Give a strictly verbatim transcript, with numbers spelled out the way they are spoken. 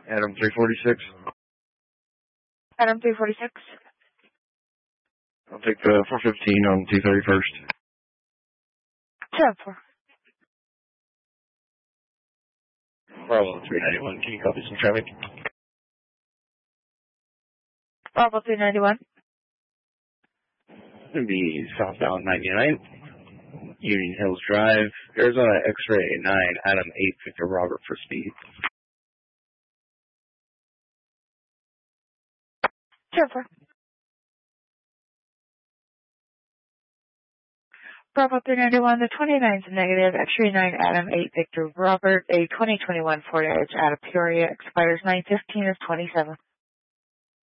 Adam three forty-six. Adam three forty-six. I'll take the four fifteen on two thirty-first. seven four. Bravo three ninety-one, can you copy some traffic? Bravo three ninety-one. It's going to be southbound ninety-nine, Union Hills Drive, Arizona X-ray nine, Adam eight, Victor Robert for speed. seven four. Bravo three ninety-one, the twenty-nine is negative, X-ray nine, Adam eight, Victor Robert, a twenty twenty-one Ford Edge out of Peoria, expires nine fifteen of twenty-seven.